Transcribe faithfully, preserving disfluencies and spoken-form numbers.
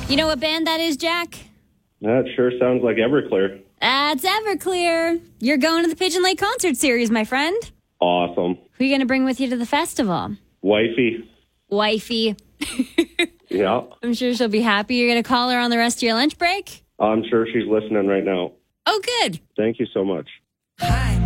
You know what band that is, Jack? That sure sounds like Everclear. That's Everclear. You're going to the Pigeon Lake concert series, my friend. Awesome. Who are you going to bring with you to the festival? Wifey. Wifey. Yeah. I'm sure she'll be happy. You're going to call her on the rest of your lunch break? I'm sure she's listening right now. Oh, good. Thank you so much. Hi.